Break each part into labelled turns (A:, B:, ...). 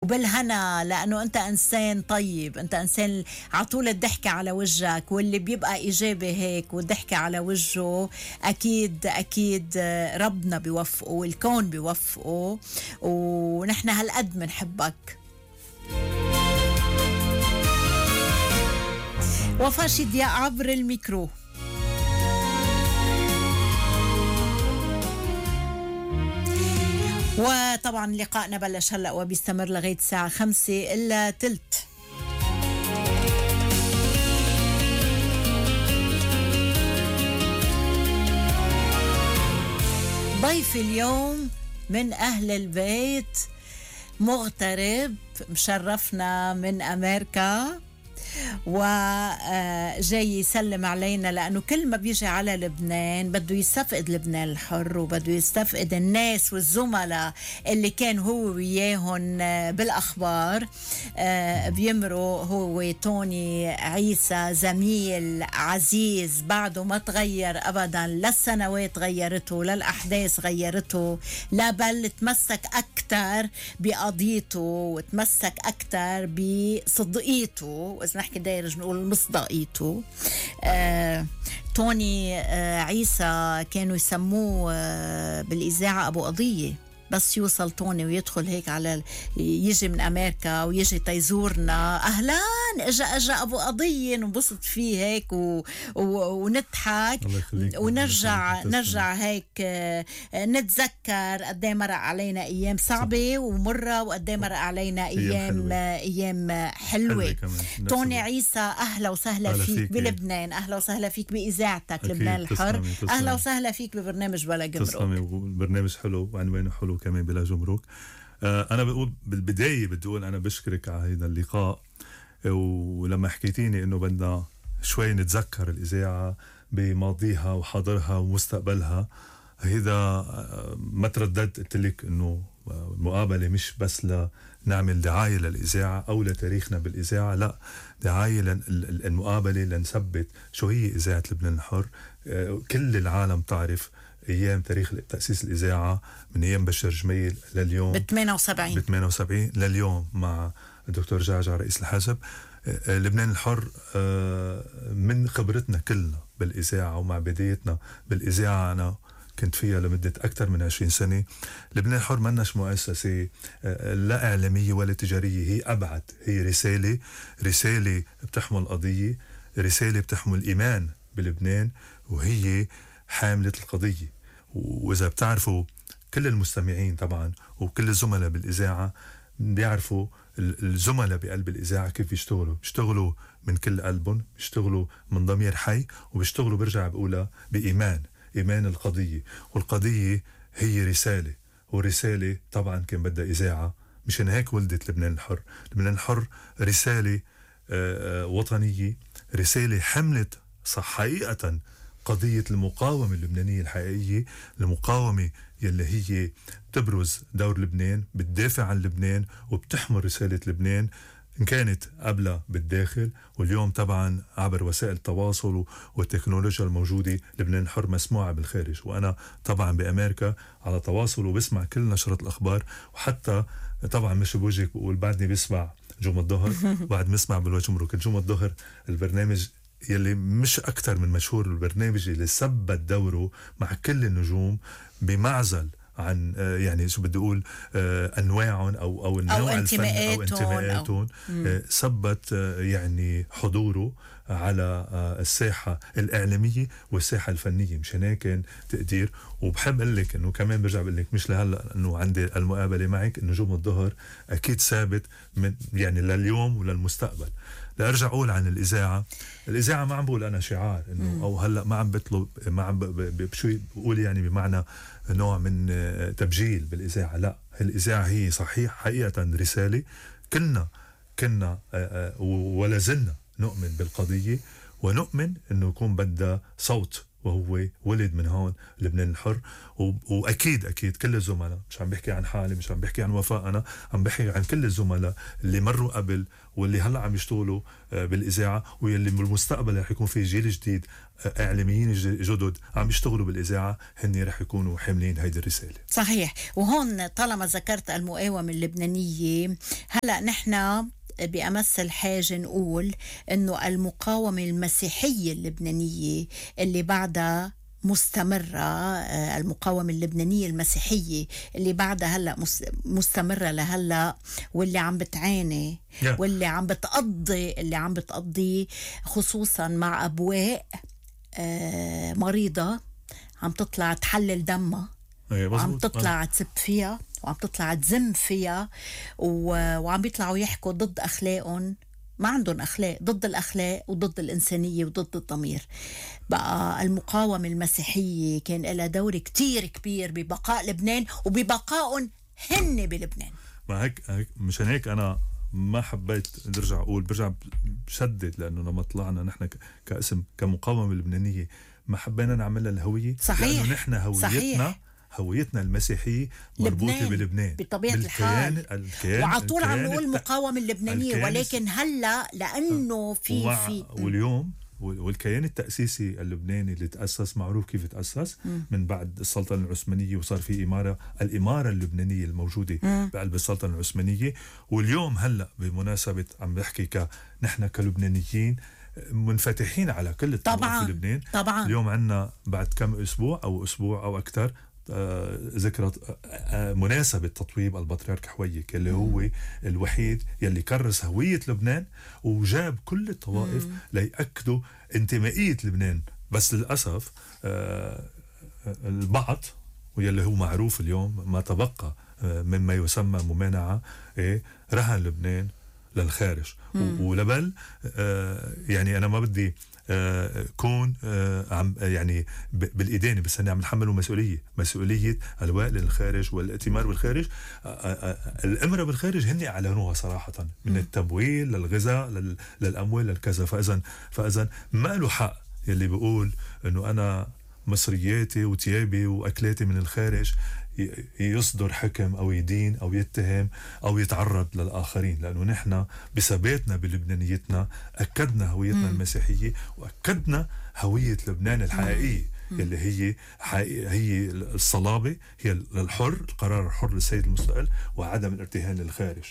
A: وبالهنا، لأنه أنت إنسان طيب، أنت إنسان عطول الضحكة على وجهك، واللي بيبقى إيجابي هيك والضحكة على وجهه أكيد أكيد ربنا بيوفقه والكون بيوفقه، ونحن هالقد منحبك. وفاء شدياء عبر الميكرو. وطبعا لقائنا بلش هلأ وبيستمر لغاية الساعة 5:15. ضيف اليوم من أهل البيت، مغترب مشرفنا من أمريكا، وجاي يسلم علينا، لأنه كل ما بيجي على لبنان بده يستفقد لبنان الحر، وبده يستفقد الناس والزملاء اللي كان هو وياهن بالأخبار. بيمروا هو توني عيسى، زميل عزيز بعده ما تغير أبدا، لا السنوات غيرته، لا الأحداث غيرته، لا بل تمسك أكتر بقضيته وتمسك أكتر بصدقيته، وإذا نحكي دايرج نقول مصداقيته. توني عيسى كانوا يسموه بالإذاعة أبو قضية، بس يوصل توني ويدخل هيك على يجي من أمريكا ويجي تيزورنا، أهلاً أجا أبو قضية، نبسط فيه هيك ونضحك ونرجع هيك نتذكر قدي مرق علينا أيام صعبة ومرة، وقدي مرق علينا أيام حلوة. توني عيسى أهلا وسهلا فيك بلبنان، أهلا وسهلا فيك بإذاعتك لبنان الحر، أهلا وسهلا فيك ببرنامج بلا جمرك.
B: تسلمي، والبرنامج حلو وعنوانه حلو كمان بلا جمرك. أنا بقول بالبداية بدي أقول أنا بشكرك على هذا اللقاء، ولما حكيتيني إنه بدنا شوي نتذكر الإذاعة بماضيها وحاضرها ومستقبلها، هذا ما ترددت، قلت لك إنه المقابلة مش بس لنعمل دعاية للإذاعة أو لتاريخنا بالإذاعة، لا، دعاية المقابلة لنثبت شو هي إذاعة لبنان الحر. كل العالم تعرف أيام تاريخ تأسيس الإذاعة من أيام بشر جميل لليوم ب78 لليوم مع الدكتور جعجع رئيس الحزب. لبنان الحر من خبرتنا كلنا بالإذاعة ومع بدايتنا بالإذاعة، أنا كنت فيها لمدة أكثر من 20 سنة. لبنان الحر مناش مؤسسة لا إعلامية ولا تجارية، هي أبعد، هي رسالة بتحمل قضية، رسالة بتحمل إيمان بلبنان، وهي حاملة القضية. وإذا بتعرفوا كل المستمعين طبعا وكل الزملاء بالإذاعة بيعرفوا الزملاء بقلب الإذاعة كيف بيشتغلوا من كل قلبهم، بيشتغلوا من ضمير حي، وبيشتغلوا برجع بقولها إيمان القضية. والقضية هي رسالة، والرسالة طبعا كان بدها إذاعة، مشان هيك ولدت لبنان الحر. لبنان الحر رسالة وطنية، رسالة حملت صح حقيقة قضية المقاومة اللبنانية الحقيقية، المقاومة يلي هي بتبرز دور لبنان، بتدافع عن لبنان وبتحمل رسالة لبنان، إن كانت قبلها بالداخل، واليوم طبعا عبر وسائل التواصل والتكنولوجيا الموجودة لبنان الحر مسموعة بالخارج. وأنا طبعا بأمريكا على تواصل وبسمع كل نشرة الأخبار، وحتى طبعا مش بوجهك بقول بعدني بسمع جمعة الظهر بعد مسمع بالوجمرك الجمعة الظهر، البرنامج يلي مش أكتر من مشهور، البرنامج اللي ثبت دوره مع كل النجوم بمعزل عن يعني شو بدي أقول أنواعهم أو النوع الفني أو انتماءاتهم، ثبت يعني حضوره على الساحة الإعلامية والساحة الفنية. مشان هيك كان تقدير. وبحب أقول لك إنه كمان برجع بقول لك مش لهلا إنه عندي المقابلة معك إنه نجوم الظهر أكيد ثابت من يعني لليوم وللمستقبل. لأرجع أقول عن الإذاعة ما عم بقول أنا شعار إنه أو هلأ ما عم بطلب، ما عم بشوي بقول يعني بمعنى نوع من تبجيل بالإذاعة، لا، الإذاعة هي صحيح حقيقة رسالة. كنا ولا زلنا نؤمن بالقضية، ونؤمن إنه يكون بدها صوت وهو ولد من هون لبنان الحر. واكيد كل الزملاء، مش عم بحكي عن حالي، مش عم بحكي عن وفاء، انا عم بحكي عن كل الزملاء اللي مروا قبل واللي هلا عم يشتغلوا بالاذاعه، واللي بالمستقبل رح يكون في جيل جديد اعلاميين جدد عم يشتغلوا بالاذاعه، هن رح يكونوا حاملين هيدي الرساله.
A: صحيح. وهون طالما ذكرت المقاومه اللبنانيه، هلا نحن بأمس الحاجة نقول إنه المقاومة المسيحية اللبنانية اللي بعدها مستمرة، المقاومة اللبنانية المسيحية اللي بعدها هلأ مستمرة لهلأ، واللي عم بتعاني واللي عم بتقضي خصوصا مع أبواء مريضة عم تطلع تحلل دمها، وعم تطلع تسب فيها، وعم تطلع تزم فيها، وعم بيطلعوا يحكوا ضد أخلاقهم، ما عندهم أخلاق، ضد الأخلاق وضد الإنسانية وضد الضمير. بقى المقاومة المسيحية كان لها دور كتير كبير ببقاء لبنان وببقائهم هن بلبنان.
B: ما هيك مشان هيك أنا ما حبيت نرجع أقول، برجع بشدد، لأنه لما طلعنا نحن كاسم كمقاومة لبنانية ما حبينا نعملها الهوية.
A: صحيح.
B: لأنه نحن هويتنا المسيحية مربوطة بلبنان
A: بطبيعة الحال. وعطول عم نقول مقاومة اللبنانية، ولكن هلا لأنه في
B: والكيان التأسيسي اللبناني اللي تأسس معروف كيف تأسس من بعد السلطنة العثمانية، وصار في الإمارة اللبنانية الموجودة بقلب السلطنة العثمانية. واليوم هلا بمناسبة عم بحكي نحن كلبنانيين منفتحين على كل الطبقات في لبنان.
A: طبعا
B: اليوم عنا بعد كم أسبوع أو أكثر ذكرى مناسبة تطويب البطريرك حويك، اللي هو الوحيد يلي كرس هوية لبنان وجاب كل الطوائف ليأكدوا انتمائية لبنان. بس للأسف البعض، ويلي هو معروف اليوم، ما تبقى مما يسمى ممانعة رهن لبنان للخارج. ولبل يعني أنا ما بدي كون عم يعني بالإدانة، بس أنا عم نحمله مسؤولية الوائل للخارج والائتمار بالخارج. الأمر بالخارج هن أعلنوها صراحة، من التمويل للغذاء للأموال للكذا. فإذا ما له حق يلي بيقول إنه أنا مصرياتي وتيابي وأكلاتي من الخارج يصدر حكم أو يدين أو يتهم أو يتعرض للآخرين، لأنه نحن بثباتنا بلبنانيتنا أكدنا هويتنا المسيحية، وأكدنا هوية لبنان الحقيقية اللي هي الصلابة، هي الحر، القرار الحر للسيد المستقل، وعدم الارتهان للخارج.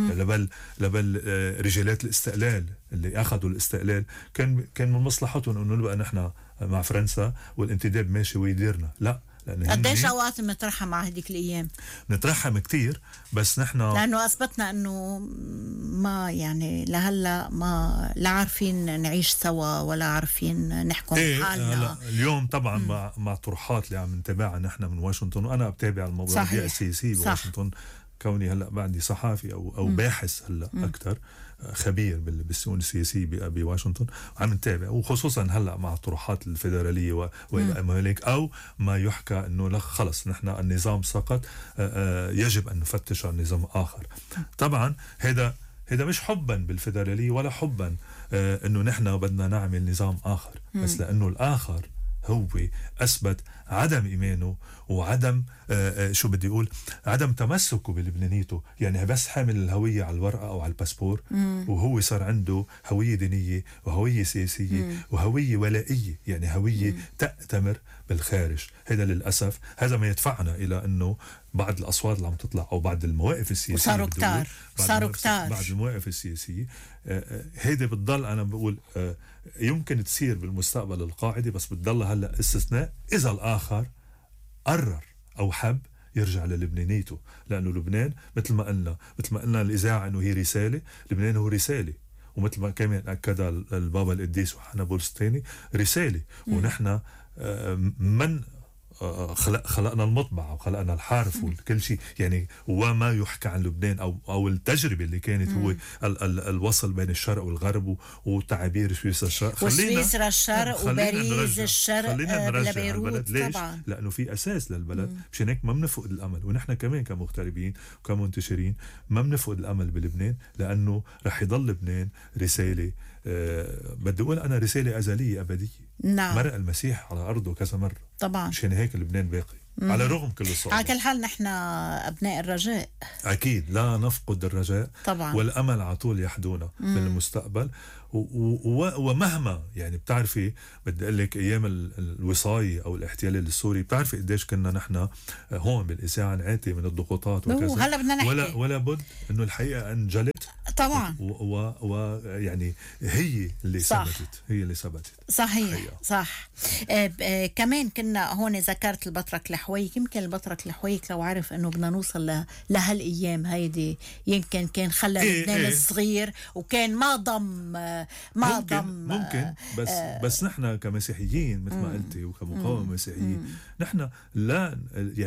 B: لبل رجالات الاستقلال اللي أخذوا الاستقلال كان من مصلحتهم أنه نبقى نحن مع فرنسا والانتداب ماشي ويديرنا. لا،
A: قديش اوقات بنترحم مع هديك الايام؟
B: نترحم كتير، بس نحن
A: لانه اثبتنا انه ما يعني لهلا ما لا عارفين نعيش سوا ولا عارفين نحكم حالنا.
B: اليوم طبعا مع طروحات اللي عم نتابعها نحن من واشنطن، وانا بتابع المواضيع السياسيه بواشنطن، كوني هلا بعدي صحافي او باحث هلا اكثر خبير بالشؤون السياسيه بواشنطن، عم نتابع، وخصوصا هلا مع الطروحات الفيدراليه والى هيك، او ما يحكى انه خلص نحن النظام سقط، يجب ان نفتش عن نظام اخر. طبعا هذا مش حبا بالفيدراليه ولا حبا انه نحن بدنا نعمل نظام اخر، بس لانه الاخر هو اثبت عدم ايمانه وعدم شو بدي اقول عدم تمسكه بلبنانيته. يعني بس حامل الهويه على الورقه او على الباسبور، وهو صار عنده هويه دينيه وهويه سياسيه وهويه ولائيه، يعني هويه تأتمر بالخارج. هذا للاسف هذا ما يدفعنا الى انه بعض الاصوات اللي عم تطلع او بعض المواقف السياسيه
A: صاروا كتار
B: بعض المواقف السياسيه هيدا بتضل، انا بقول يمكن تصير بالمستقبل القاعدة، بس بتضل هلا استثناء إذا الآخر قرر أو حب يرجع للبنانيته. لأنه لبنان مثل ما قلنا الإذاعة أنه هي رسالة، لبنان هو رسالة، ومثل ما كمان أكد البابا القديس وحنا بولس الثاني رسالة. ونحن من خلقنا المطبعة وخلقنا الحرف وكل شيء يعني. وما يحكى عن لبنان أو التجربة اللي كانت هو الوصل بين الشرق والغرب وتعابير سويسرا الشرق.
A: وسويسرا الشرق وباريس الشرق لبيروت
B: ليش؟
A: طبعا
B: لأنه في أساس للبلد. مشان هيك ما بنفقد الأمل، ونحن كمان كمغتربين وكمنتشرين ما بنفقد الأمل بلبنان، لأنه رح يضل لبنان رسالة. بدي أقول أنا رسالة أزلية أبدية.
A: نعم.
B: مرق المسيح على أرضه كذا مرة
A: طبعا،
B: مشان هيك لبنان باقي على رغم كل الصعوبات.
A: على كل حال نحن أبناء الرجاء،
B: أكيد لا نفقد الرجاء
A: طبعا.
B: والأمل على طول يحدونا بالمستقبل. ومهما يعني بتعرفي، بدي أقول لك أيام الوصاية أو الاحتلال السوري بتعرفي قديش كنا نحن هون بالإذاعة نعاتي من الضغوطات وكذا.
A: هلا بدنا نحكي
B: ولا بد إنه الحقيقة انجلت
A: طبعا.
B: ويعني هي اللي ثبتت، هي اللي ثبتت.
A: صحيح
B: حقيقة.
A: صح. كمان كنا هون ذكرت البطرك الحويك. يمكن البطرك الحويك لو عرف انه بدنا نوصل لهالايام هيدي يمكن كان خلى لبنان الصغير وكان ما ضم
B: ممكن بس نحن كمسيحيين مثل ما قلتي وكمقاومة مسيحيين نحن لا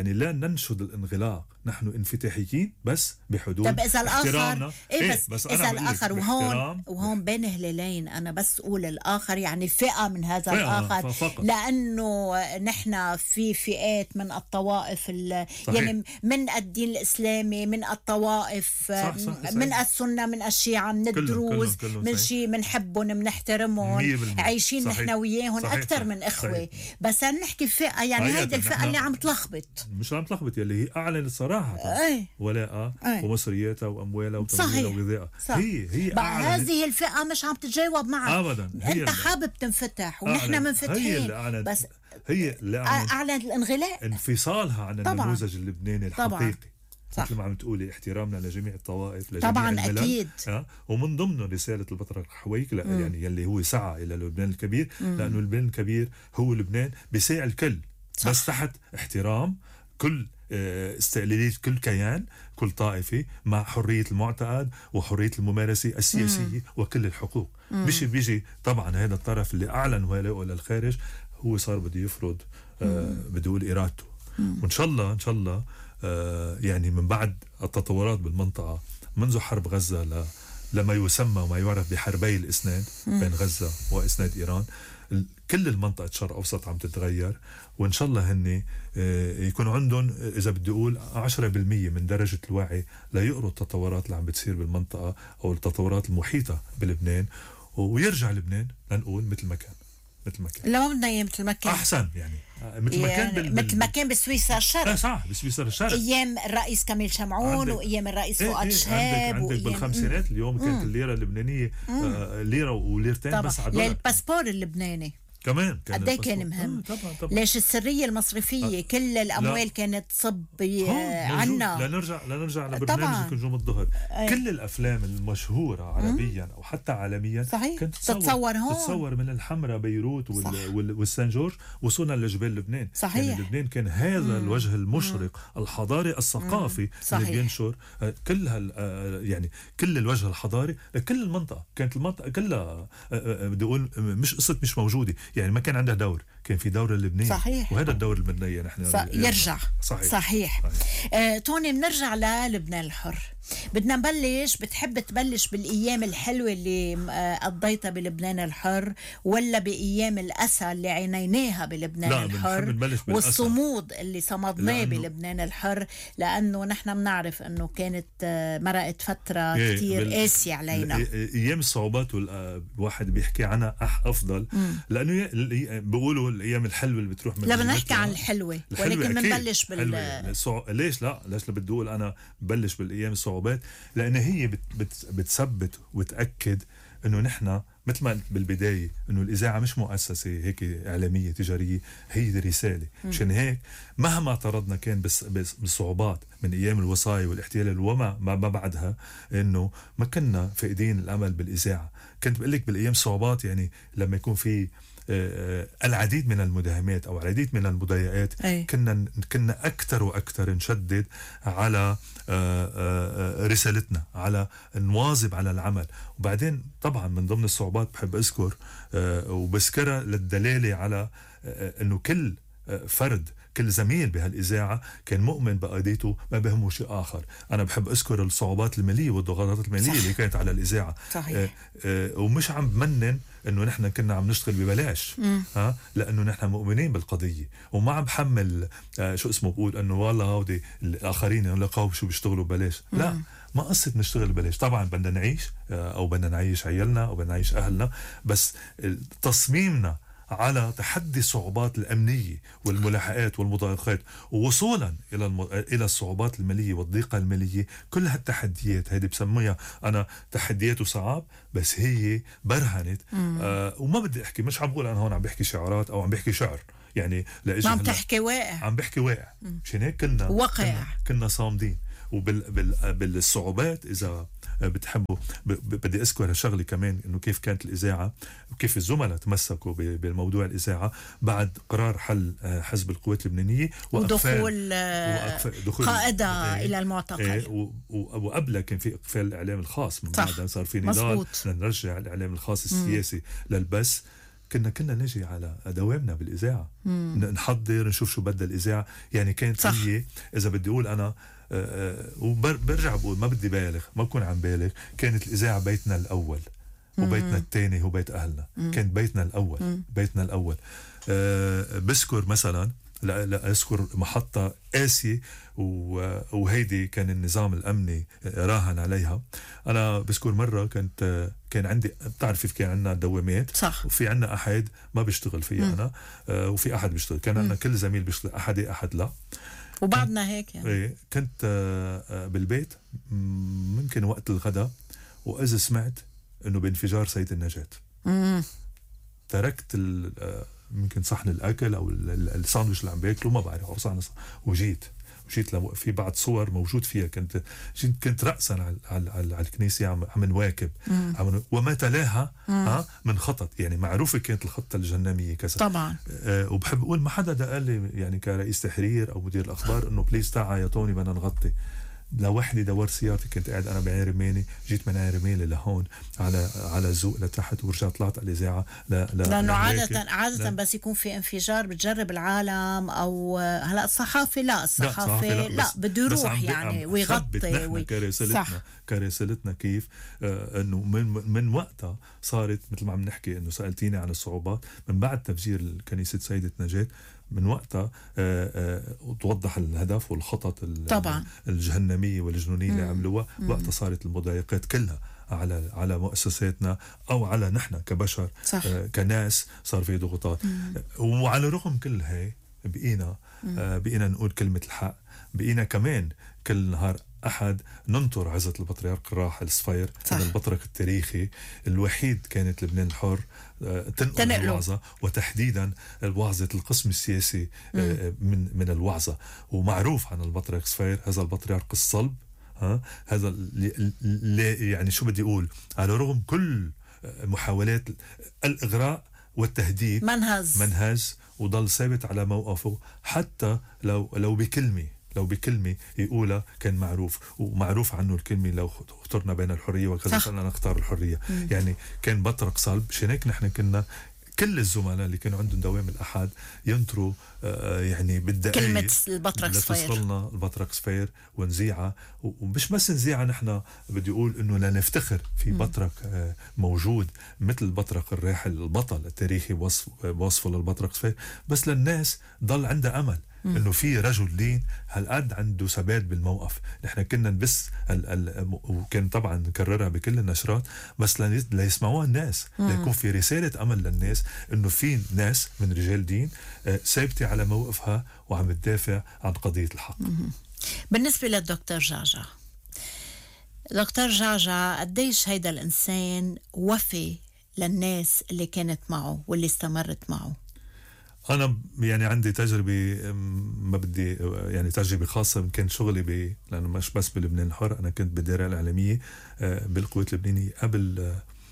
B: ننشد الانغلاق، نحن انفتاحيين بس بحدود.
A: طب اذا الاخر
B: بس
A: اذا الاخر وهون بين هلالين انا بس اقول الاخر يعني فئة من هذا الاخر
B: فقط.
A: لانه نحن في فئات من الطوائف يعني من الدين الاسلامي، من الطوائف،
B: صح.
A: من السنة، من الشيعة، من الدروز، من شيء بنحبهم بنحترمهم، عايشين نحن وياهم اكثر من اخوة.
B: صحيح.
A: بس نحكي فئة يعني هيدي الفئة اللي عم تلخبط،
B: مش عم تلخبط، يلي هي اعلنت صراحة ولاء ومصرياتها واموالها وتمويلها وغذائها. هي
A: هذه الفئة مش عم تتجاوب معك
B: ابدا.
A: انت حابب تنفتح ونحن منفتحين، بس
B: هي اللي
A: اعلنت الانغلاق،
B: انفصالها عن النموذج اللبناني الحقيقي.
A: صح.
B: مثل ما عم تقولي احترامنا لجميع الطوائف، لجميع
A: طبعا
B: الملل.
A: اكيد.
B: ومن ضمنه رساله البطرك الحويك يعني يلي هو سعى الى لبنان الكبير، لانه لبنان الكبير هو لبنان بيساع الكل. صح. بس تحت احترام كل استقلالية كل كيان، كل طائفة، مع حرية المعتقد وحرية الممارسة السياسية وكل الحقوق. مش بيجي طبعا هذا الطرف اللي أعلن ولاءه للخارج هو صار بده يفرض بده يقول إرادته. وإن شاء الله يعني من بعد التطورات بالمنطقة منذ حرب غزة لما يسمى وما يعرف بحربي الإسناد بين غزة وإسناد إيران، كل المنطقة الشرق أوسط عم تتغير. وإن شاء الله هن يكون عندهم إذا بدي أقول 10% من درجة الوعي ليقروا التطورات اللي عم بتصير بالمنطقة أو التطورات المحيطة بلبنان، ويرجع لبنان لنقول مثل ما كان.
A: لما بدنا ايام مثل ما كان
B: احسن يعني مثل ما كان
A: مثل ما كان بسويسرا الشرق.
B: صح، بسويسرا الشرق
A: ايام الرئيس كميل شمعون وايام الرئيس فؤاد شهاب.
B: عندك بالخمسينات اليوم كانت الليره اللبنانيه ليره وليرتين بس على الدولار.
A: للباسبور اللبناني
B: كمان
A: قد ايه كان مهم.
B: طبعا.
A: ليش السريه المصرفيه كل الاموال كانت تصب عنا.
B: لا نرجع لبرنامج نجوم الظهر. كل الافلام المشهوره عربيا او حتى عالميا كانت تتصور من الحمراء بيروت والسان جورج وصولا لجبال لبنان.
A: صحيح.
B: يعني لبنان كان هذا الوجه المشرق الحضاري الثقافي اللي بينشر كل يعني كل الوجه الحضاري لكل المنطقه. كانت المنطقه كلها بدي اقول مش قصه مش موجوده، يعني ما كان عندها دور، كان في دور اللبناني.
A: صحيح.
B: وهذا الدور اللي بدنا اياه نحن
A: يرجع. صحيح. توني بنرجع للبنان الحر. بدنا نبلش، بتحب تبلش بالايام الحلوه اللي قضيتها بلبنان الحر ولا بايام الاسى اللي عينيناها بلبنان الحر والصمود اللي صمدناه بلبنان الحر؟ لانه نحن بنعرف انه كانت مرقت فتره كتير قاسيه علينا.
B: ايام الصعوبات الواحد بيحكي عنها افضل لانه بيقولوا الايام الحلوه اللي بتروح من
A: لا بنحكي عن الحلوه ولكن بنبلش
B: ليش بدي اقول انا ببلش بالايام الصعوبات؟ لأن هي بتثبت وتأكد أنه نحن مثل ما بالبداية أنه الإذاعة مش مؤسسة هيك إعلامية تجارية، هي دي رسالة. مشان هيك مهما طردنا كان بالصعوبات من أيام الوصاية والاحتلال وما بعدها، أنه ما كنا فاقدين الأمل بالإذاعة. كنت بقول لك بالأيام الصعوبات يعني لما يكون في العديد من المداهمات أو العديد من المضايقات كنا أكثر وأكثر نشدد على رسالتنا، على نواظب على العمل. وبعدين طبعا من ضمن الصعوبات بحب أذكر وبذكرها للدلالة على أنه كل فرد كل زميل بهالإذاعة كان مؤمن بقضيته، ما بهمه شيء آخر. أنا بحب أذكر الصعوبات المالية والضغوطات المالية اللي كانت على الإذاعة.
A: صحيح.
B: ومش عم بمنن إنه نحن كنا عم نشتغل ببلاش، لأنه نحن مؤمنين بالقضية، وما عم بحمل شو اسمه بقول إنه والله هودي الآخرين لقوا شو بيشتغلوا ببلاش. لا، ما قصة نشتغل ببلاش. طبعا بدنا نعيش أو بدنا نعيش عيالنا أو بدنا نعيش أهلنا، بس تصميمنا على تحدي الصعوبات الأمنية والملاحقات والمضايقات ووصولا إلى الصعوبات المالية والضيقة المالية. كل هالتحديات هيدي بسميها أنا تحديات وصعاب، بس هي برهنت. وما بدي أحكي، مش عم بقول أنا هون عم بحكي شعارات أو عم بحكي شعر، يعني
A: ما عم تحكي واقع،
B: عم بحكي واقع. مشان هيك كنا صامدين. وبالصعوبات إذا بتحبوا بدي أذكر هالشغلة كمان، إنه كيف كانت الإذاعة وكيف الزملاء تمسكوا بالموضوع الإذاعة بعد قرار حل حزب القوات اللبنانية
A: ودخول قائدة إلى المعتقل.
B: وقبل كان في إقفال الإعلام الخاص، من بعد صار في نضال لنرجع الإعلام الخاص السياسي للبث. كنا نجي على دوامنا بالإذاعة، نحضر نشوف شو بدها الإذاعة. يعني كانت هي إذا بدي أقول أنا وبرجع بقول ما بدي بالغ، ما بكون عم بالغ، كانت الإذاعة بيتنا الأول وبيتنا الثاني هو بيت أهلنا. كانت بيتنا الأول، بيتنا الأول. بذكر مثلا لا أذكر محطة قاسية وهيدي كان النظام الأمني راهن عليها. أنا بذكر مرة كان عندي، بتعرف كيف كان عندنا دوامات،
A: صح،
B: وفي عندنا أحد ما بيشتغل فيها أنا، وفي أحد بيشتغل. كان عندنا كل زميل بيشتغل، أحد لا،
A: وبعدنا هيك يعني.
B: ايه كنت بالبيت ممكن وقت الغداء، وإذا سمعت إنه بانفجار سيد النجاة. تركت ممكن صحن الأكل أو الساندويش اللي عم باكله، ما بعرف، أو صحن، وجيت في بعض صور موجود فيها. كنت رأسا على الكنيسة عم نواكب وما تلاها من خطط، يعني معروفة كانت الخطة الجهنمية كذا
A: طبعا.
B: وبحب أقول ما حدا قال لي يعني كرئيس تحرير أو مدير الأخبار إنه بليز تعا يا طوني بدنا نغطي. لوحدي دورت سيارتي، كنت قاعد أنا بعين رماني، جيت من عين رماني لهون على الزوق لتحت، ورجعت طلعت على الإذاعة.
A: لأنه عادة بس يكون في انفجار بتجرب العالم أو هلا الصحافة لا بده يروح يعني ويغطي
B: كرسالتنا كيف إنه من وقتها صارت مثل ما عم نحكي، إنه سألتيني عن الصعوبات من بعد تفجير كنيسة سيدة نجاة. من وقتها توضح الهدف والخطط
A: طبعا
B: الجهنمية والجنونية اللي عملوها. وقتها صارت المضايقات كلها على مؤسساتنا أو على نحن كبشر، كناس، صار في ضغوطات. وعلى رغم كل هاي بقينا نقول كلمة الحق. بقينا كمان كل نهار أحد ننطر عزة البطريرك الراحل صفير، هذا البطرك التاريخي الوحيد كانت لبنان الحر تنقل الوعظة، وتحديدا الوعظة القسم السياسي من الوعظة. ومعروف عن البطريرك صفير هذا البطريرك الصلب، هذا يعني شو بدي أقول، على رغم كل محاولات الإغراء والتهديد منهز وضل ثابت على موقفه، حتى لو بكلمة يقولها كان معروف. ومعروف عنه الكلمة لو اخترنا بين الحرية وكذا فلنا نختار الحرية. يعني كان بطرق صلب. مشان هيك نحن كنا كل الزملاء اللي كانوا عندهم دوام الأحد ينطروا يعني بالدقائق
A: كلمة البطرك صفير،
B: توصلنا البطرك صفير ونزيعها. ومش بس نزيعها، نحن بدي أقول إنه لنفتخر في بطرك موجود مثل البطرك الراحل البطل التاريخي وصفه للبطرك صفير، بس للناس ضل عندها أمل انه في رجل دين هالقد عنده ثبات بالموقف. نحن كنا نبث وكان طبعا نكررها بكل النشرات، بس ليسمعوها الناس، ليكون في رسالة امل للناس انه في ناس من رجال دين ثابتة على موقفها وعم تدافع عن قضية الحق.
A: بالنسبة للدكتور جعجع، دكتور جعجع قديش هيدا الانسان وفي للناس اللي كانت معه واللي استمرت معه؟
B: أنا يعني عندي تجربة، ما بدي يعني تجربة خاصة، كان شغلي لأنه مش بس بلبنان الحر، أنا كنت بالدائرة الإعلامية بالقوات اللبنانية قبل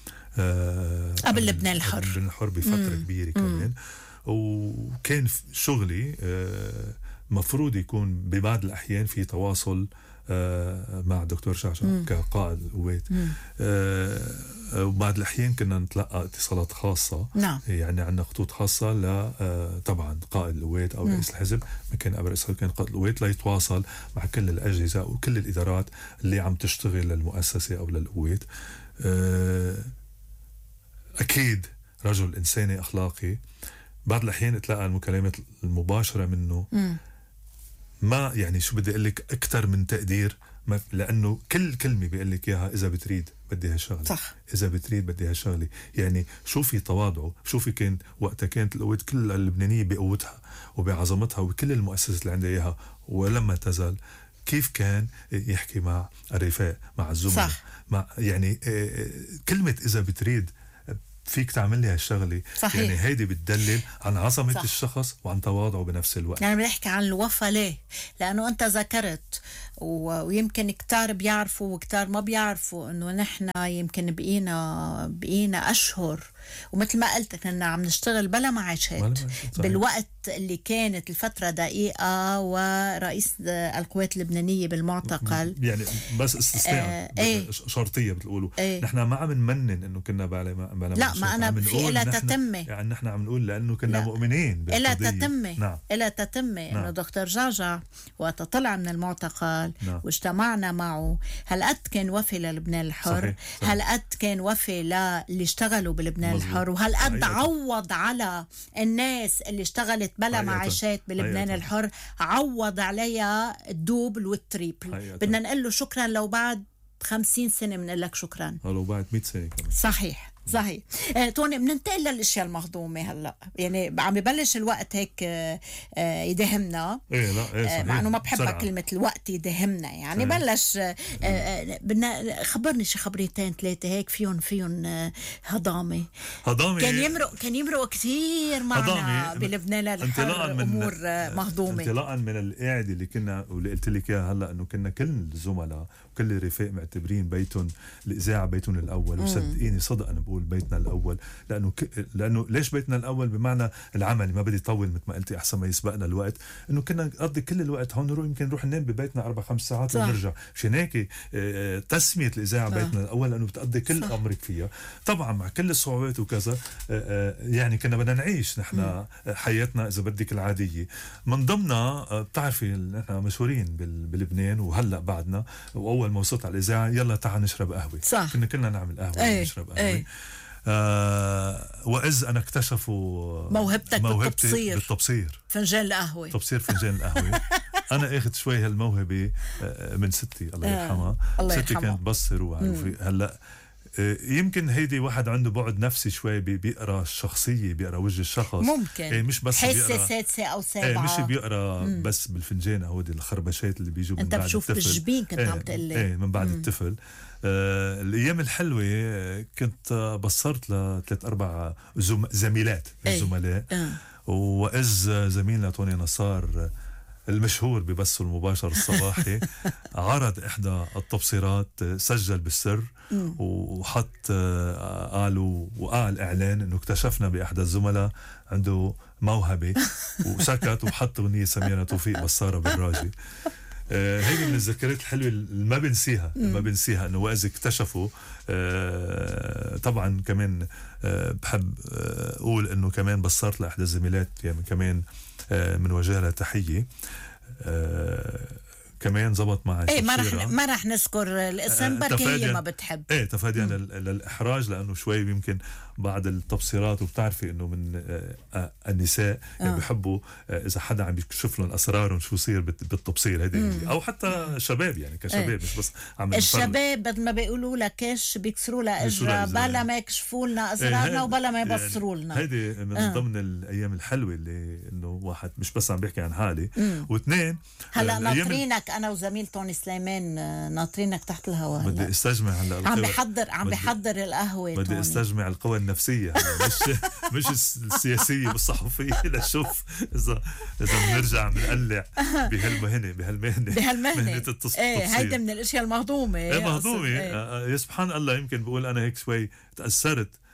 A: لبنان الحر
B: بفترة كبيرة كمان. وكان شغلي مفروض يكون ببعض الأحيان في تواصل مع دكتور جعجع كقائد القوات. وبعض الأحيان كنا نتلقى اتصالات خاصة.
A: نعم.
B: يعني عندنا خطوط خاصة طبعا قائد القوات أو رئيس الحزب، ما كان قبل رئيس كان قائد القوات، ليتواصل مع كل الأجهزة وكل الإدارات اللي عم تشتغل للمؤسسة أو للقوات. أكيد رجل إنساني أخلاقي. بعض الأحيان تلاقى المكالمات المباشرة منه ما يعني شو بدي أقول لك أكثر من تقدير، لأنه كل كلمة بيقول لك إياها إذا بتريد بدي هالشغلة،
A: صح.
B: إذا بتريد بدي هالشغلة. يعني شوفي تواضعه، شوفي كان وقتها كانت القوات كل اللبنانية بقوتها وبعظمتها وكل المؤسسات اللي عندها إياها، ولما تزل كيف كان يحكي مع الرفاق، مع الزملاء، مع يعني كلمة إذا بتريد فيك تعمل لي هالشغله.
A: صحيح.
B: يعني هيدي بتدلل عن عظمه
A: صح.
B: الشخص وعن تواضعه بنفس الوقت.
A: يعني بنحكي عن الوفا ليه؟ لأنه أنت ذكرت ويمكن كتار بيعرفوا وكتار ما بيعرفوا إنه نحن يمكن بقينا أشهر، ومثل ما قلت كنا عم نشتغل بلا معاشات بالوقت اللي كانت الفترة دقيقة ورئيس القوات اللبنانية بالمعتقل.
B: يعني بس استثناء شرطية بتقولوا نحن ما عم نمنن إنه كنا بلا
A: لا، ما أنا في إلى تتمة،
B: يعني نحن عم نقول لأنه كنا مؤمنين بالقضية.
A: إلى تتمة.
B: نعم.
A: إلى تتمة.
B: نعم.
A: إنه دكتور جعجع وقت طلع من المعتقل
B: نعم.
A: واجتمعنا معه، هالقد كان وفي للبنان الحر.
B: صحيح.
A: هالقد كان وفي للي اشتغلوا بلبنان الحر، وهالقد عوض على الناس اللي اشتغلت بلا معاشات بلبنان الحر، عوض عليها الدوبل والتريبل. بدنا نقول له شكرا، لو بعد 50 سنة بنقول لك شكرا،
B: لو بعد 100 سنة كمان.
A: صحيح. توني بننتقل للاشياء المهضومه هلا، يعني عم ببلش الوقت هيك يداهمنا. مع انه ما بحبها كلمه الوقت يداهمنا، يعني بلش بدنا خبرني شي خبريتين ثلاثه هيك فيهم هضامه. كان يمرق كثير معنا بلبنان الحر امور مهضومه.
B: انطلاقا من القاعده اللي كنا واللي قلت لك اياها هلا، انه كنا كل الزملاء وكل الرفاق معتبرين بيتهم الاذاعه بيتهم الاول. وصدقيني صدق انا بقول بيتنا الاول، لانه ليش بيتنا الاول؟ بمعنى العمل ما بدي طول مثل ما قلتي احسن ما يسبقنا الوقت، انه كنا نقضي كل الوقت هون، يمكن نروح ننام ببيتنا 4-5 ساعات ونرجع. مشان هيك تسميه الاذاعه بيتنا الاول، لانه بتقضي كل امرك فيها. طبعا مع كل الصعوبات وكذا، يعني كنا بدنا نعيش نحن حياتنا اذا بدك العاديه. من ضمنها بتعرفي نحن مشهورين بلبنان وهلا بعدنا، واول ما وصلت على الاذاعه يلا تعال نشرب قهوه. كنا كلنا نعمل قهوه ونشرب قهوه. وإذ أنا اكتشفوا
A: موهبتك
B: بالتبصير
A: فنجان القهوة.
B: تبصير فنجان القهوة. أنا أخذت شوي هالموهبة من ستي الله يرحمها. ستي كانت تبصر وعارفة. هلأ يمكن هيدي واحد عنده بعد نفسي شوي، بيقرا الشخصية، بيقرا وجه الشخص.
A: ممكن
B: مش بس
A: حاسة سادسة أو سابعة.
B: مش بيقرا بس بالفنجان أو دي الخربشات اللي بيجوا من بعد الطفل.
A: أنت بشوف بالجبين كنت عم تقلي.
B: من بعد الطفل. الأيام الحلوة كنت بصرت ل3-4 زميلات من الزملاء. وإذ زميلنا توني نصار المشهور ببثه المباشر الصباحي عرض إحدى التبصيرات، سجل بالسر وحط وقال إعلان إنه اكتشفنا بأحد الزملاء عنده موهبة، وسكت وحط أغنية سميرة توفيق بصارة بالراجي. هيدي من الذكريات الحلوة اللي ما بنسيها انه وإذا اكتشفوا. طبعا كمان بحب اقول انه كمان بصرت لاحدى الزميلات، يعني كمان من وجه لها تحية. كمان زبط معي
A: ما رح نذكر الاسم، بركي هي ما بتحب.
B: تفاديا للإحراج، لأنه شوي يمكن بعض التبصيرات، وبتعرفي إنه من النساء يعني بيحبوا إذا حدا عم يكشف لهم أسرارهم شو يصير بالتبصير هيدي، أو حتى شباب يعني كشباب مش بس عم
A: الشباب بدل ما بيقولوا لك ايش بيكسروا لنا اجرا بلا ما يكشفوا لنا أسرارنا وبلا ما يبصروا لنا.
B: هيدي من ضمن الأيام الحلوة اللي إنه واحد مش بس عم بيحكي عن حالي، واثنين
A: هلا ناطرينك انا وزميل توني سليمان، ناطرينك تحت الهواء.
B: بدي استجمع هلا
A: عم بحضر القهوه.
B: بدي استجمع القوى النفسية مش السياسية والصحفية، لشوف إذا بنرجع بنقلع بهالمهنة التصوير.
A: هيدا من الأشياء المهضومة.
B: مهضومة. يا سبحان الله، يمكن بقول أنا هيك شوي تأثرت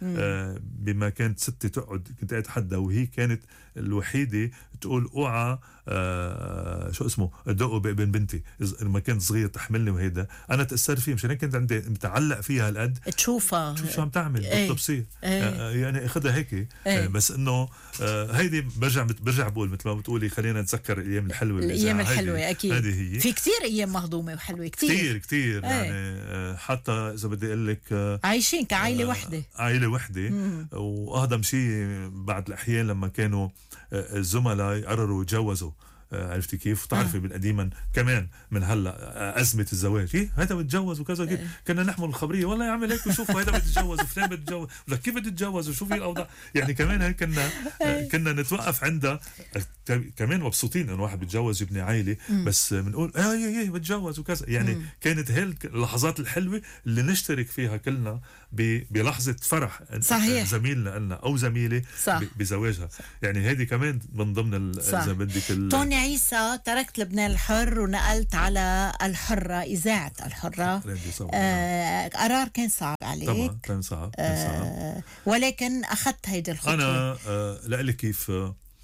B: بما كانت ستي تقعد، كنت قاعد حدا وهي كانت الوحيدة تقول اوعى شو اسمه دقوا بابن بنتي لما كنت صغير تحملني، وهيدا انا تأثرت فيه، مشان هيك كنت عندي متعلق فيها هالقد
A: تشوفها
B: شو عم تعمل بطلب بصير يعني اخذها هيك. بس انه هيدي برجع بقول مثل ما بتقولي خلينا نتذكر الايام الحلوه،
A: الايام الحلوه اكيد
B: هذه هي.
A: في كتير ايام مهضومه وحلوه كتير
B: يعني حتى اذا بدي اقول لك
A: عايشين كعائله وحده،
B: عائله وحده. واهضم شيء بعد الاحيان لما كانوا الزملاء يقرروا يتجوزوا، عرفتي كيف؟ وتعرفي بالقديما كمان من هلا ازمه الزواج، هذا بتجوز وكذا كيف كنا نحمل الخبريه، والله يعمل هيك وشوف هذا بتتجوز وفلان بتتجوز، ولا كيف بتتجوز وشوفي الاوضاع. يعني كمان هيك كنا نتوقف عندها كمان مبسوطين انه واحد بيتجوز يبني عائله، بس بنقول ايه بتجوز وكذا. يعني كانت هي اللحظات الحلوه اللي نشترك فيها كلنا بلحظه فرح
A: صحيح.
B: زميلنا لنا او زميله بزواجها. يعني هذه كمان من ضمن اذا بدك
A: توني عيسى، تركت لبنان الحر ونقلت على الحرة، إذاعة الحرة. قرار كان صعب عليك
B: طبعا، كان صعب
A: ولكن أخذت هيدي الخطوة.
B: أنا لأقلك كيف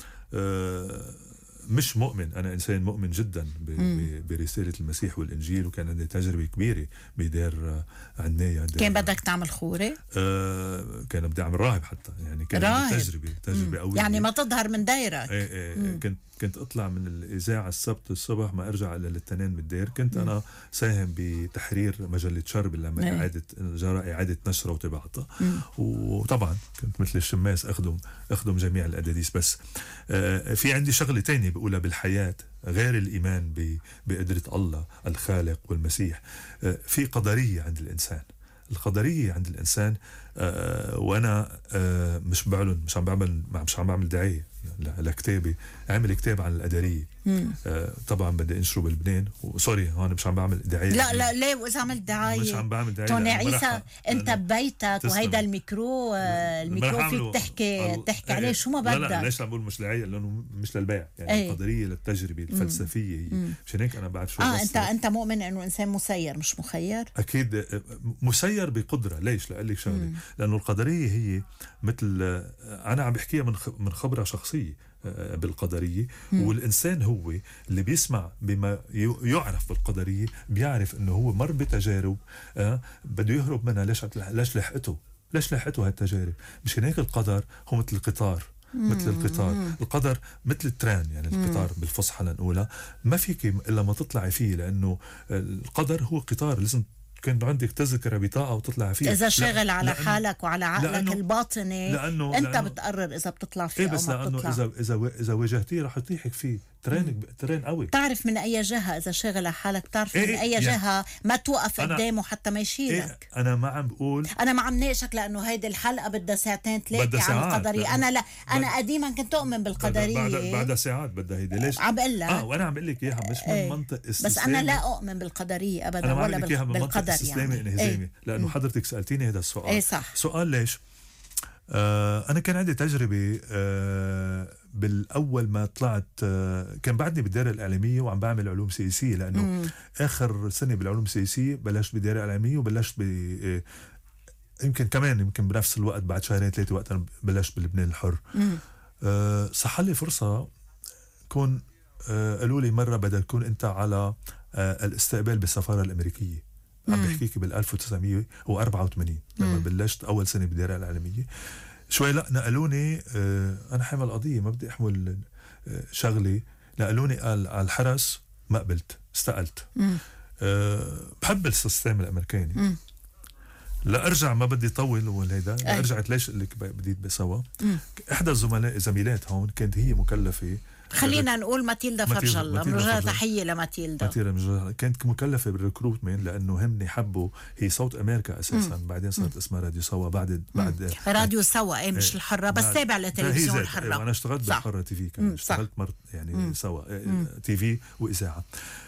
B: مش مؤمن، أنا إنسان مؤمن جدا برسالة المسيح والإنجيل، وكان عندي تجربة كبيرة بدير عناية.
A: كان بدك تعمل خورة؟
B: كان بدي أعمل راهب حتى، يعني كان تجربة قوية،
A: يعني ما تظهر من دايرك.
B: كنت أطلع من الإذاعة السبت الصبح ما أرجع إلا للتنين بالدير. كنت أنا ساهم بتحرير مجلة شرب لما جرى إعادة نشرة وطباعتها، وطبعا كنت مثل الشماس أخدم جميع الأداديس. بس في عندي شغلة تانية بقولها بالحياة غير الإيمان بقدرة الله الخالق والمسيح. في قدرية عند الإنسان، القدرية عند الإنسان. وأنا مش عم بعمل دعاية لكتابي، عامل كتاب عن القدرية. طبعا بدي انشره بلبنان، وسوري هون مش عم بعمل دعاية.
A: لا ليه واذا عملت دعاية
B: مش عم بعمل دعاية.
A: توني عيسى انت ببيتك وهيدا الميكرو فيك تحكي عليه شو ما بدك.
B: لا ليش عم بقول مش دعاية؟ لانه مش للبيع، يعني القدرية للتجربة الفلسفية. مشان هيك انا بعد شو
A: انت مؤمن انه انسان مسير مش مخير؟
B: اكيد مسير بقدرة. ليش؟ لأقول لك شغله، لانه القدرية هي مثل انا عم بحكيها من خبرة شخصية بالقدرية. والإنسان هو اللي بيسمع بما يعرف بالقدرية بيعرف إنه هو مر بتجارب بده يهرب منها. ليش لحقته هالتجارب؟ مشان هيك القدر هو مثل القطار. القدر مثل التران، يعني القطار بالفصحى لنقولها، ما فيك إلا ما تطلعي فيه، لأنه القدر هو قطار لازم كان عندك تذكرة بطاقة وتطلع فيها.
A: إذا شغل على حالك وعلى عقلك الباطني أنت بتقرر إذا بتطلع فيه أو ما بتطلع.
B: إذا واجهتيه رح يطيحك فيه ترين قوي.
A: تعرف من أي جهة إذا شغل على حالك، بتعرف من أي جهة ما توقف قدامه حتى ما يشيلك.
B: أنا ما عم بقول،
A: أنا ما عم ناقشك لأنه هيدي الحلقة بدها ساعتين ثلاثة عن القدرية. أنا قديما كنت أؤمن بالقدرية.
B: بعد ساعات بدها هيدي. ليش
A: عم بقول لك
B: وأنا عم بقول لك إياها مش من منطق استسلامي.
A: بس أنا لا أؤمن بالقدرية أبدا ولا بالقدر
B: يعني انهزامي. لأنه حضرتك سألتيني هذا السؤال.
A: صح.
B: سؤال ليش؟ أنا كان عندي تجربة بالأول ما طلعت، كان بعدني بالدائرة الإعلامية وعم بعمل علوم سياسية، لأنه آخر سنة بالعلوم السياسية بلشت بالدائرة الإعلامية، وبلشت يمكن بنفس الوقت بعد شهرين ثلاثة وقت أنا بلشت بلبنان الحر. صح لي فرصة كون قالوا لي مرة بدك تكون أنت على الاستقبال بالسفارة الأمريكية. عم بحكيك بال 1984 لما بلشت أول سنة بالدائرة الإعلامية. شوي نقلوني، أنا حامل قضية ما بدي أحمل شغلي، نقلوني قال على الحرس، ما قبلت، استقلت. بحب السيستم الأمريكاني. لا أرجع ما بدي طول وهيدا. رجعت ليش اللي بديت بسوا. إحدى زميلات هون كانت هي مكلفة، خلينا
A: نقول ماتيلدا فرج الله، بنوجه تحية لماتيلدا.
B: كانت مكلفة بالريكروتمنت لأنه همني حبوا، هي صوت أمريكا أساسا. بعدين صارت اسمها راديو سوا. بعد
A: راديو سوا مش الحرة، بس تابع لتلفزيون الحرة.
B: أنا اشتغلت بالحرة تي في، كان اشتغلت يعني سوا تي في وإذاعة.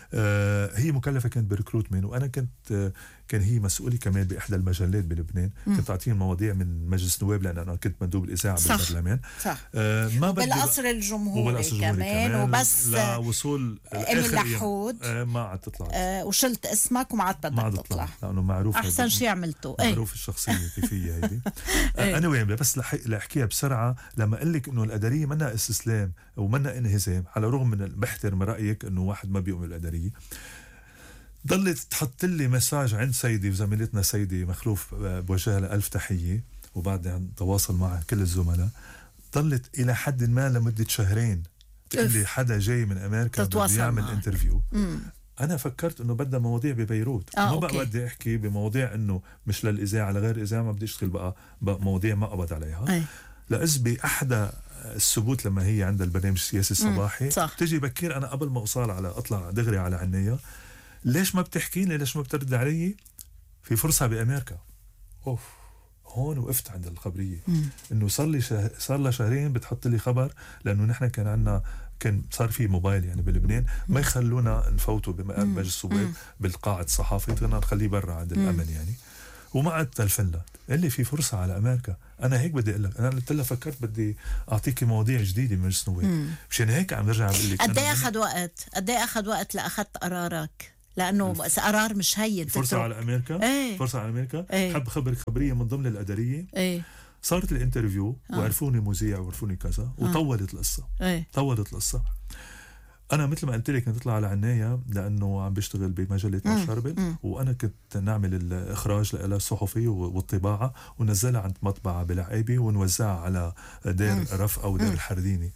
B: هي مكلفة كانت بريكروتمنت، وأنا كنت كان هي مسؤولي كمان بإحدى المجلات بلبنان. كنت أعطيهم مواضيع من مجلس نواب لأن أنا كنت مندوب الإذاعة بالبرلمان.
A: صح.
B: ما
A: بالقصر الجمهوري كمان وبس
B: لوصول
A: أمين لحود
B: ما عاد تطلع
A: وشلت اسمك وما عاد بدك تطلع
B: لأنه معروف
A: أحسن شيء عملته.
B: معروف الشخصية كيفية هيدي. أنا وين بس لأحكيها بسرعة. لما أقول لك إنه القدرية منا استسلام ومنا انهزام، على رغم من بحترم رأيك إنه واحد ما بيؤمن القدرية، ضلت تحط لي مساج عند سيدي وزميلتنا سيدي مخلوف، بوجه لها ألف تحية، وبعد تواصل مع كل الزملاء. ضلت إلى حد ما لمدة شهرين تقول لي حدا جاي من أمريكا بده يعمل انترفيو. أنا فكرت إنه بدها مواضيع ببيروت، ما بقى بدي أحكي بمواضيع إنه مش للإذاعة لغير الإذاعة، ما بدي أشتغل بقى مواضيع ما أقبض عليها. لأزبي أحدى الثبوت لما هي عندها البرنامج السياسي الصباحي تجي بكير، أنا قبل ما أوصل على أطلع دغري على عناية، ليش ما بتحكي لي؟ ليش ما بترد علي؟ في فرصة بأمريكا. أوف، هون وقفت عند الخبرية. إنه صار لها شهرين بتحط لي خبر، لأنه نحن كان صار في موبايل يعني بلبنان، ما يخلونا نفوته بمجلس النواب بالقاعة الصحافي، بدنا نخليه برا عند الأمن يعني. وما عاد تلفن لها، اللي في فرصة على أمريكا. أنا هيك بدي أقول لك، أنا قلت لها فكرت بدي أعطيكي مواضيع جديدة من مجلس النواب، مشان هيك عم برجع بقول لك.
A: قد ايه أخذ وقت لأخذت قرارك؟ لأنه قرار مش هين.
B: فرصة على أمريكا. فرصة على أمريكا. حب خبرك خبرية من ضمن القدرية. صارت الانترفيو وعرفوني مذيع وعرفوني كذا، وطولت القصة. طولت القصة. أنا مثل ما قلت لك كنت أطلع على عناية لأنه عم بشتغل بمجلة مشربل، وأنا كنت نعمل الإخراج لها الصحفي والطباعة، ونزلها عند مطبعة بالعقيبة ونوزعها على دير رفقة ودير الحرديني.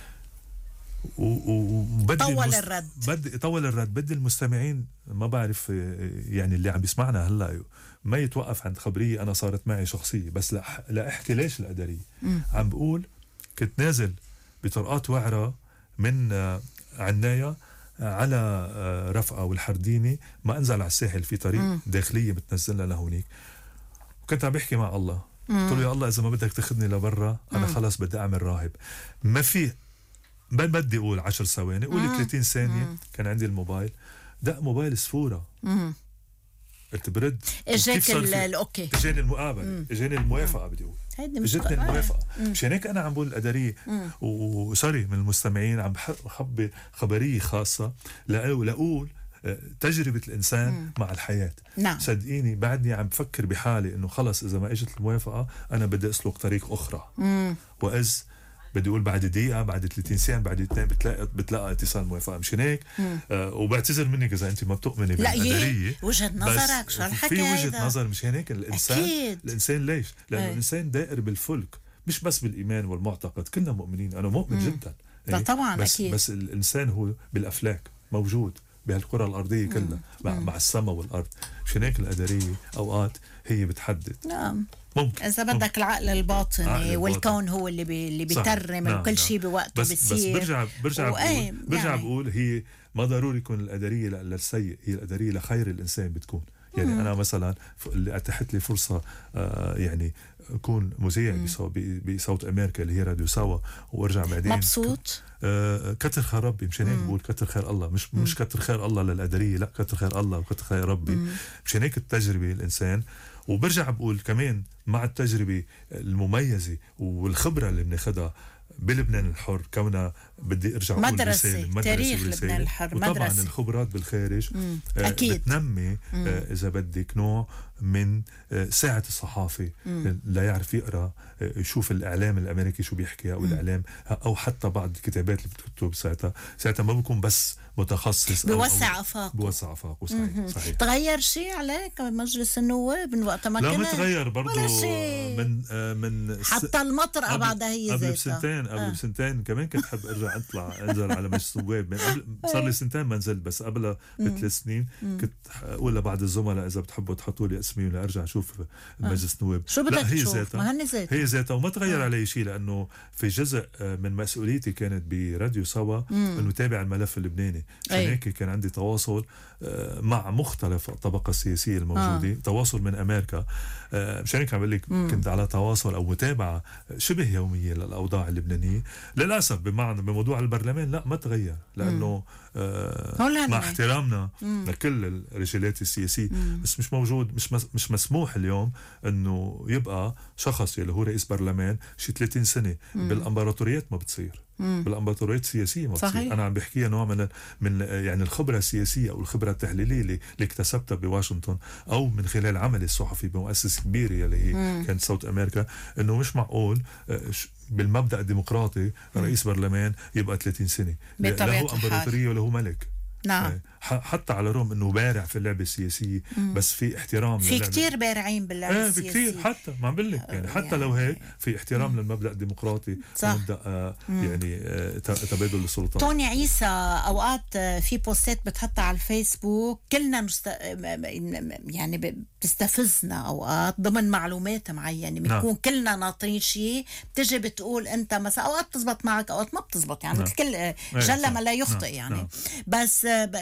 B: طول الرد. بدي المستمعين، ما بعرف يعني اللي عم بيسمعنا هلا ما يتوقف عند خبرية أنا صارت معي شخصية، بس لا أحكي ليش القدرية. عم بقول كنت نازل بطرقات وعرة من عناية على رفقة والحرديني، ما أنزل على الساحل في طريق داخلية بتنزلنا لهونيك. وكنت عم بحكي مع الله، قلت له يا الله إذا ما بدك تاخذني لبرا أنا خلاص بدي أعمل راهب. ما في بدي أقول 10 ثواني، قولي 30 ثانية. كان عندي الموبايل، دق موبايل سفورة. قلت برد،
A: اجاك الاوكي،
B: اجاني المقابله، اجاني الموافقه. بدي اقول اجتني الموافقه. مشان هيك انا عم بقول القدريه. وسوري من المستمعين، عم بحب خبريه خاصه لاقول تجربه الانسان مع الحياه. صدقيني بعدني عم بفكر بحالي انه خلص اذا ما اجت الموافقه انا بدي اسلك طريق اخرى. واذ بدي اقول بعد دقيقة، بعد 30 ساعة، بعد 2 بتلاقى اتصال موافقة. مشان هيك وبعتذر منك إذا أنت ما بتؤمني بالقدرية.
A: وجهة نظرك شو الحكي؟
B: في وجهة نظر. مشان هيك الإنسان ليش؟ لأنه الإنسان دائر بالفلك، مش بس بالإيمان والمعتقد. كلنا مؤمنين، أنا مؤمن جدا.
A: لا طبعا
B: بس
A: أكيد.
B: بس الإنسان هو بالأفلاك موجود بهالكرة الأرضية كلها مع السماء والأرض. مشان هيك القدرية أوقات هي بتحدد. ممكن.
A: إذا بدك العقل الباطني والكون هو اللي بيترم وكل شيء بوقته بيصير.
B: بس برجع بقول هي ما ضروري يكون القدرية للسيء، هي القدرية لخير الإنسان بتكون. يعني أنا مثلا اللي أتاحت لي فرصة يعني أكون مذيع بصوت أمريكا اللي هي راديو سوا، وأرجع بعدين
A: مبسوط.
B: كتر خير ربي. مشان هيك بقول كتر خير الله، مش كتر خير الله للقدرية، لا كتر خير الله وكتر خير ربي. مشان هيك التجربة الإنسان. وبرجع بقول كمان مع التجربة المميزة والخبرة اللي بناخدها بلبنان الحر، كونها بدي ارجع اقول
A: مدرسة تاريخ لبنان الحر،
B: وطبعا الخبرات بالخارج
A: أكيد.
B: بتنمي اذا بدك نوع من ساعة الصحافي لا يعرف يقرأ، يشوف الإعلام الأمريكي شو بيحكي، أو الإعلام أو حتى بعض الكتابات اللي بتكتب ساعتها ما بكون بس متخصص،
A: بوسع
B: أفاقه. صحيح.
A: تغير شيء عليك مجلس النواب من وقت ما كان؟
B: لا ما تغير برضو. من
A: حتى المطرقة بعدها هي
B: قبل بسنتين كمان كنت حب ارجع انزل على مجلس النواب. صار لي سنتين ما نزلت، بس قبلها ب3 سنين كنت اقول لبعض الزملاء اذا بتحبوا تحطوا لي رسمي ولا ارجع اشوف مجلس نواب.
A: شو بدك تشوف؟ ما
B: هي ذاتها وما تغير علي شيء، لانه في جزء من مسؤوليتي كانت براديو سوا انه تابع الملف اللبناني، عشان هيك كان عندي تواصل مع مختلف الطبقه السياسيه الموجوده، تواصل من امريكا. مشان هيك عم بقول لك كنت على تواصل او متابعه شبه يوميه للاوضاع اللبنانيه. للاسف بموضوع البرلمان لا ما تغير، لانه مع احترامنا لكل الرجالات السياسيه بس مش موجود، مش مسموح اليوم انه يبقى شخص اللي هو رئيس برلمان شي 30 سنه. بالامبراطوريات ما بتصير، بالامبراطوريات السياسيه ما بتصير. انا عم بحكيها نوع من يعني الخبره السياسيه او الخبره التحليليه اللي اكتسبتها بواشنطن او من خلال عملي الصحفي بمؤسسه كبيره اللي هي كانت صوت امريكا، انه مش معقول بالمبدا الديمقراطي رئيس برلمان يبقى 30 سنه، لا هو امبراطوريه ولا هو ملك.
A: نعم.
B: حتى على الرغم انه بارع في اللعبه السياسيه بس في احترام
A: في كتير بارعين باللعبه السياسيه.
B: في كتير، حتى ما عم بقول لك يعني حتى لو هيك في احترام للمبدا الديمقراطي ومبدا يعني تبادل السلطات.
A: توني عيسى اوقات في بوستات بتحطها على الفيسبوك كلنا يعني بتستفزنا اوقات ضمن معلومات معينه بنكون كلنا ناطرين شيء، بتجي بتقول انت مثلا اوقات بتزبط معك اوقات ما بتزبط، يعني مثل كل جل ما لا يخطئ يعني. بس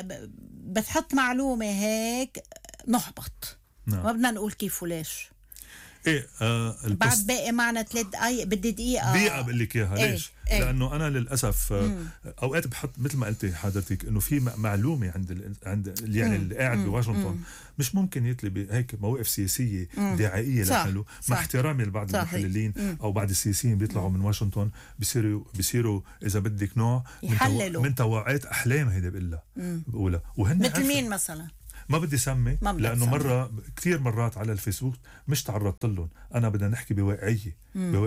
A: بتحط معلومة هيك نحبط، ما بدنا نقول كيف وليش.
B: ايه
A: بعد باقي معنا 3 دقايق، بدي دقيقة
B: بقول لك اياها. ليش؟ لانه انا للاسف اوقات بحط مثل ما قلتي حضرتك انه في معلومه عند يعني اللي قاعد بواشنطن مش ممكن يطلب هيك مواقف سياسيه دعائيه لحاله، مع احترامي لبعض المحللين او بعض السياسيين بيطلعوا من واشنطن بيصيروا اذا بدك نوع من توعية احلام. هيدا بقولها وهن
A: مثل مين مثلا؟
B: ما بدي سمي لانه مرة كثير مرات على الفيسبوك مش تعرضت لهم. انا بدنا نحكي بواقعيه.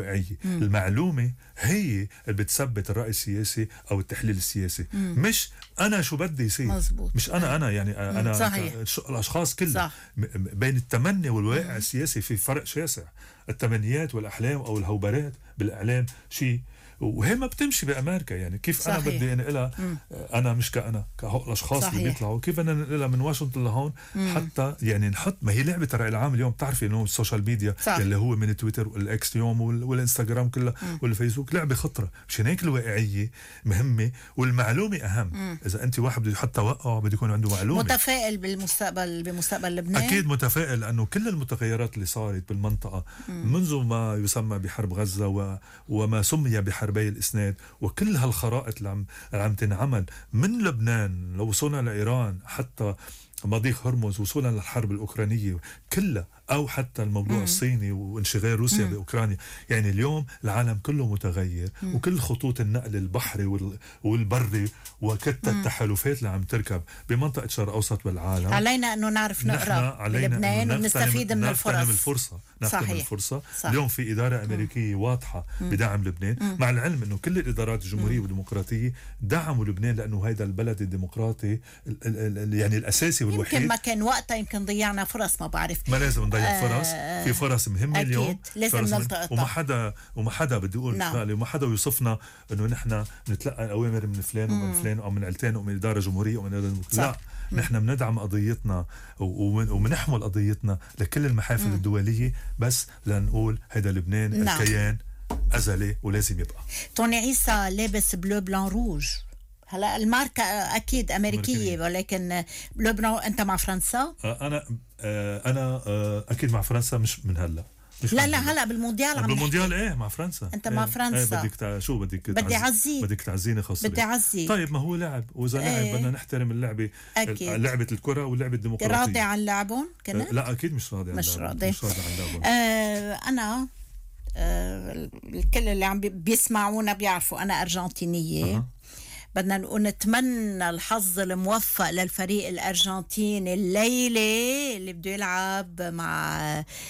B: المعلومه هي اللي بتثبت الراي السياسي او التحليل السياسي، مش انا شو بدي يصير.
A: مزبوط.
B: مش انا يعني انا الاشخاص كلها بين التمني والواقع السياسي في فرق شاسع. التمنيات والاحلام او الهوبرات بالاعلام شيء، وهي ما بتمشي بامريكا. يعني كيف صحيح. انا بدي انقلها انا مش كالاشخاص اللي بيطلعوا، كيف انا انقلها من واشنطن لهون حتى يعني نحط. ما هي لعبه الراي العام اليوم، بتعرفي انه السوشيال ميديا اللي هو من تويتر والاكس اليوم والانستغرام كلها والفيسبوك لعبه خطره. مشان هيك الواقعيه مهمه والمعلومه اهم. اذا انت واحد بده يحط توقع بده يكون عنده معلومه.
A: متفائل بمستقبل لبنان؟
B: اكيد متفائل، لانه كل المتغيرات اللي صارت بالمنطقه منذ ما يسمى بحرب غزه وما سمي بحرب الإسناد وكل هالخرائط اللي عم تنعمل من لبنان لو وصلنا لإيران حتى مضيق هرمز، وصولا للحرب الأوكرانية كلها، أو حتى الموضوع الصيني وانشغال روسيا بأوكرانيا. يعني اليوم العالم كله متغير وكل خطوط النقل البحري والبري وكتة التحالفات اللي عم تركب بمنطقة الشرق الأوسط والعالم.
A: علينا أنه نعرف نقرأ لبنان ونستفيد من الفرص.
B: نغتنم الفرصة. اليوم في إدارة أمريكية واضحة بدعم لبنان، مع العلم أنه كل الإدارات الجمهورية والديمقراطية دعموا لبنان لأنه هيدا البلد الديمقراطي يعني الأساسي والوحيد.
A: يمكن ما كان وقتها، يمكن ضيعنا فرص، ما بعرف.
B: ما لازم نضيع فرص. في فرص مهمة اليوم
A: لازم نلتقطها.
B: وما حدا بدي أقول وما حدا يوصفنا أنه نحن نتلقى أوامر من فلان ومن فلان أو من علتين أو من إدارة جمهورية أو من إدارة لا، نحن بندعم قضيتنا ومنحمل قضيتنا لكل المحافل الدولية، بس لنقول هيدا لبنان الكيان أزلي ولازم يبقى.
A: توني عيسى لابس بلو بلان روج. هلا الماركة أكيد أمريكية ولكن بلو بلان. أنت مع فرنسا؟
B: أنا أكيد مع فرنسا، مش من هلا.
A: لا هلا بالمونديال.
B: بالمونديال ايه مع فرنسا.
A: انت مع فرنسا. بدي اعزيك.
B: بدك تعزيني خاصة.
A: بدي اعزيك.
B: طيب ما هو لعب، واذا لعب بدنا نحترم اللعبة. لعبة الكرة واللعبة الديمقراطية.
A: راضي عن لعبهم كنت؟
B: لا اكيد مش راضي عن لعبهم. مش راضي عن لعبهم.
A: انا الكل اللي عم بيسمعونا بيعرفوا انا ارجنتينية. بدنا نقول نتمنى الحظ الموفق للفريق الارجنتيني الليلة اللي بده يلعب مع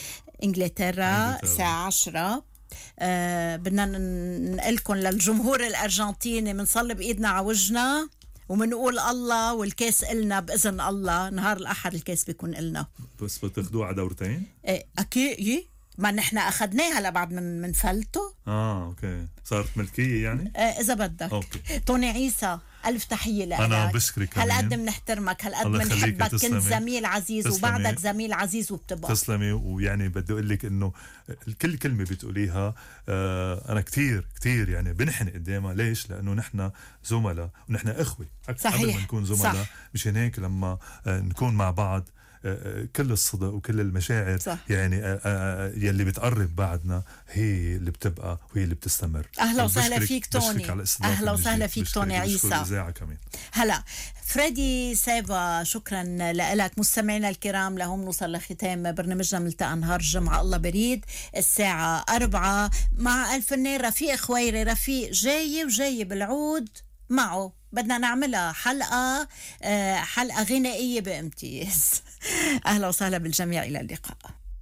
A: إنجلترا الساعة 10. بدنا نقلكم للجمهور الأرجنتيني منصلي بإيدنا على وجهنا ومنقول الله والكاس إلنا بإذن الله. نهار الأحد الكاس بيكون إلنا.
B: بس بتاخدوه على دورتين؟
A: أكيد. ما نحن أخذناها لبعد من فلته.
B: أوكي. صارت ملكية يعني؟
A: إذا بدك. توني عيسى ألف تحية لك.
B: أنا بشكرك كمان.
A: هالقد بنحترمك، هالقد
B: الله يخليك،
A: بنحبك، كنت
B: تسلمي.
A: زميل عزيز
B: تسلمي.
A: وبعدك زميل عزيز وبتبقى.
B: تسلمي. ويعني بدي أقول لك إنه كل كلمة بتقوليها أنا كتير كتير يعني بنحن قدامها. ليش؟ لأنه نحن زملاء ونحن إخوة قبل ما نكون زملاء. مشان هيك لما نكون مع بعض كل الصدق وكل المشاعر
A: صح.
B: يعني يلي بتقرب بعدنا هي اللي بتبقى وهي اللي بتستمر.
A: أهلا وسهلا فيك توني.
B: أهلا
A: وسهلا فيك توني عيسى.
B: كمان.
A: هلا فريدي سيفا، شكرا لك. مستمعينا الكرام، لهم نوصل لختام برنامجنا. ملتقى نهار الجمعة الله بريد الساعة 4 مع الفنان رفيق خويري. رفيق جاي بالعود معه، بدنا نعملها حلقة غنائية بامتياز. أهلا وسهلا بالجميع، إلى اللقاء.